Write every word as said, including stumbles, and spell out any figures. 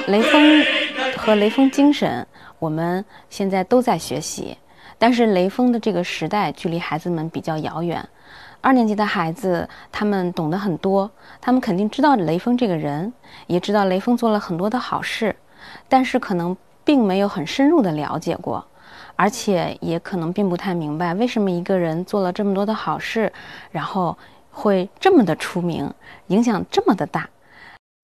雷锋和雷锋精神，我们现在都在学习，但是雷锋的这个时代距离孩子们比较遥远。二年级的孩子，他们懂得很多，他们肯定知道雷锋这个人，也知道雷锋做了很多的好事，但是可能并没有很深入的了解过，而且也可能并不太明白为什么一个人做了这么多的好事，然后会这么的出名，影响这么的大。